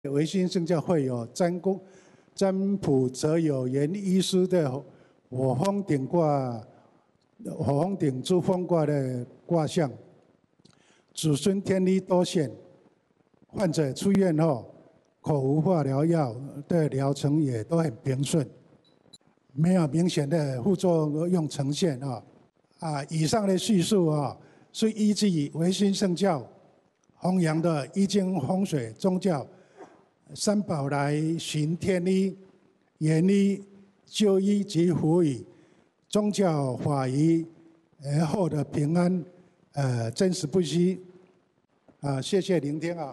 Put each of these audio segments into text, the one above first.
维新圣教会有占卜者有缘医师的火风顶卦、火风顶珠峰卦的卦象，子孙天力多现。患者出院后，口服化疗药的疗程也都很平顺，没有明显的副作用呈现以上的叙述是依据维新圣教弘扬的易经风水宗教三宝来寻天医、原医、就医及辅以宗教法仪而获得平安，真实不虚。谢谢聆听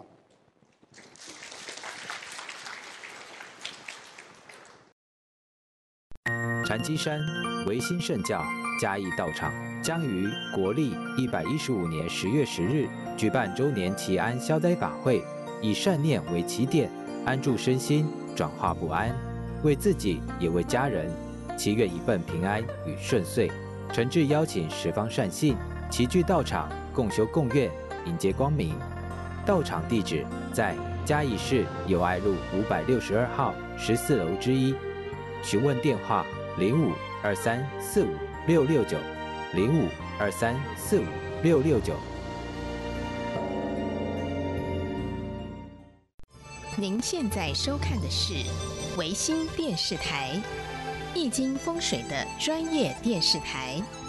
禅机山维新圣教嘉义道场将于国历115年10月10日举办周年祈安消灾法会，以善念为起点，安住身心，转化不安，为自己也为家人，祈愿一份平安与顺遂。诚挚邀请十方善信齐聚道场，共修共愿，迎接光明。道场地址在嘉义市友爱路562号14楼之1，询问电话0523456669，0523456669。 您现在收看的是维新电视台，易经风水的专业电视台。